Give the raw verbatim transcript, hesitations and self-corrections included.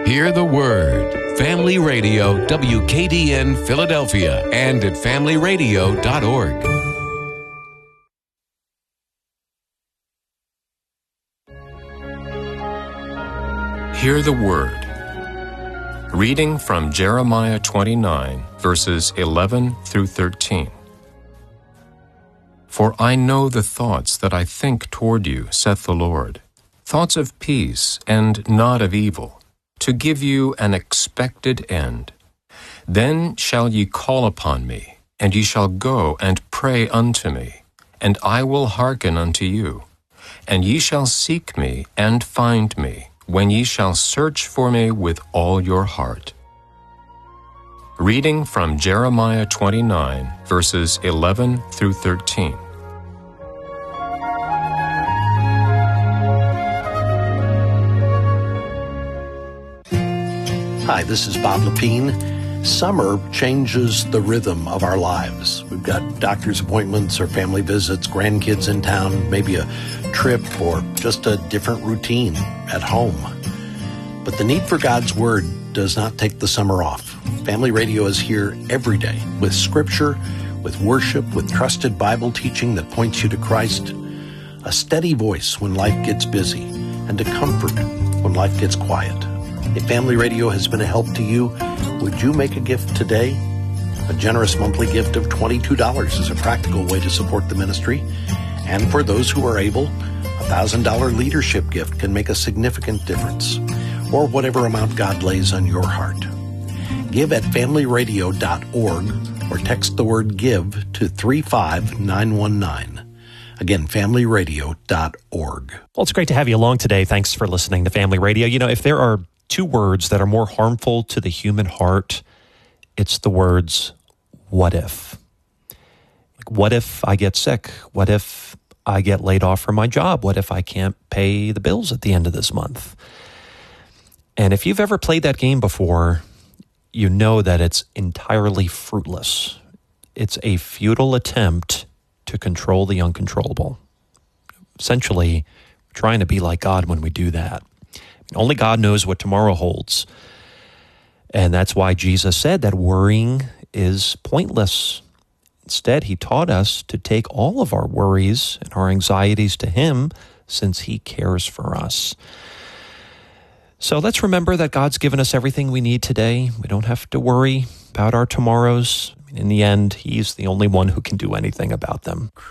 Hear the Word. Family Radio, W K D N Philadelphia, and at family radio dot org. Hear the Word. Reading from Jeremiah twenty-nine, verses eleven through thirteen. For I know the thoughts that I think toward you, saith the Lord, thoughts of peace and not of evil, to give you an expected end. Then shall ye call upon me, and ye shall go and pray unto me, and I will hearken unto you. And ye shall seek me and find me, when ye shall search for me with all your heart. Reading from Jeremiah twenty-nine, verses eleven through thirteen. Hi, this is Bob Lepine. Summer changes the rhythm of our lives. We've got doctor's appointments or family visits, grandkids in town, maybe a trip or just a different routine at home. But the need for God's Word does not take the summer off. Family Radio is here every day with Scripture, with worship, with trusted Bible teaching that points you to Christ, a steady voice when life gets busy, and a comfort when life gets quiet. If Family Radio has been a help to you, would you make a gift today? A generous monthly gift of twenty-two dollars is a practical way to support the ministry. And for those who are able, a one thousand dollars leadership gift can make a significant difference, or whatever amount God lays on your heart. Give at family radio dot org or text the word GIVE to three five nine one nine. Again, family radio dot org. Well, it's great to have you along today. Thanks for listening to Family Radio. You know, if there are two words that are more harmful to the human heart, it's the words, what if? Like, what if I get sick? What if I get laid off from my job? What if I can't pay the bills at the end of this month? And if you've ever played that game before, you know that it's entirely fruitless. It's a futile attempt to control the uncontrollable. Essentially, we're trying to be like God when we do that. Only God knows what tomorrow holds. And that's why Jesus said that worrying is pointless. Instead, he taught us to take all of our worries and our anxieties to him, since he cares for us. So let's remember that God's given us everything we need today. We don't have to worry about our tomorrows. In the end, he's the only one who can do anything about them.